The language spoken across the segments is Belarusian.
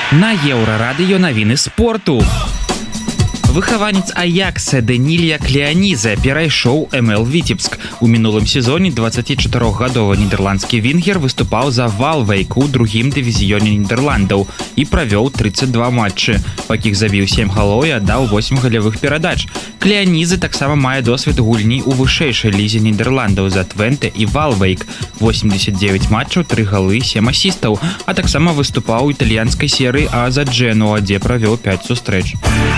На Еўрарадыё навіны спорту. Выхаванец Аякса Данілія Клеаніза перайшоў МЛ Віцебск. У мінулым сезоне 24-гадовы нідерландскі вінгер выступаў за Вaalwijk у другім дывізіёне Нідерландаў і правёў 32 матчы, па якіх забіў 7 галоў і аддаў 8 галявых перадач. Клеаніза таксама мае досвед гульні ў вышэйшай лізе Нідерландаў за Твенте і Вaalwijk. 89 матчаў, 3 галы, 7 асістаў, а таксама выступаў у італьянскай серыі А за Дженуа, дзе правёў 5 сустрэч.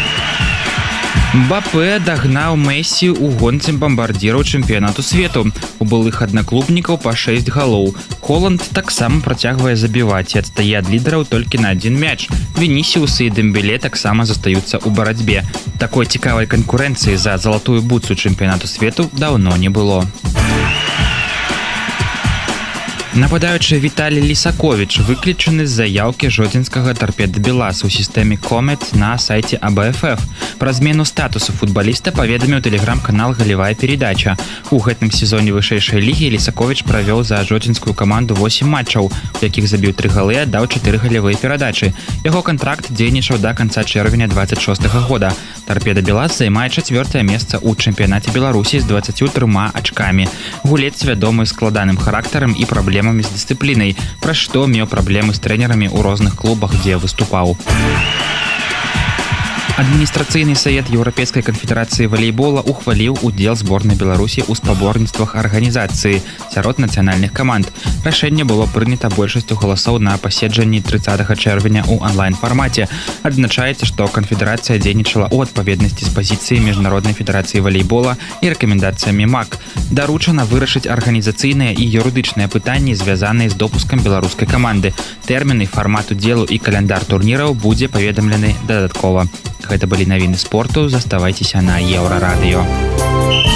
Мбапэ дагнаў Мессі ў гонцы бамбардзіраў чэмпіянату свету. У былых аднаклубнікаў па 6 галоў. Холанд таксама працягвае забіваць і адстае ад лідараў толькі на адзін мяч. Вінісіус і Дэмбеле таксама застаюцца ў барацьбе. Такой цікавай канкурэнцыі за залатую буцу чэмпіянату свету даўно не было. Нападаючы Віталій Лісаковіч выключаны з заяўкі жодзінскага Торпеда Белас у сістэме Комет на сайце АБФФ. Пра змену статусу футбаліста паведаміў тэлеграм-канал «Галевая передача». У гэтым сезоне вышэйшай лігі Лісаковіч правёў за жодзінскую каманду 8 матчаў, у якіх забіў 3 галы і аддаў 4 галявыя перадачы. Яго кантракт дзейнічаў да канца чэрвеня 26 года. Торпеда Белас займае 4-е месца ў чэмпіянаце Беларусі з 23 ачкамі. Гулец вядомы складаным характарам і праблемамі з дысцыплінай, пра што меў праблемы з трэнерамі ў розных клубах, дзе выступаў. Адміністрацыйны савет Еўрапейскай канфедэрацыі валейбола ухваліў удзел зборнай Беларусі ў спаборніцтвах арганізацыі сярод нацыянальных каманд. Рашэнне было прынята большасцю галасоў на паседжанні 30 чэрвеня ў онлайн-фармаце. Адзначаецца, што канфедэрацыя дзейнічала ў адпаведнасці з пазіцыяй міжнароднай федэрацыі валейбола і рэкамендацыямі МАК. Даручана вырашыць арганізацыйныя і юрыдычныя пытанні, звязаныя з допускам беларускай каманды. Тэрміны, фармат удзелу і каляндар турніраў будзе паведамлены дадаткова. Гэта былі навіны спорту. Заставайцеся на Еўрарадыё.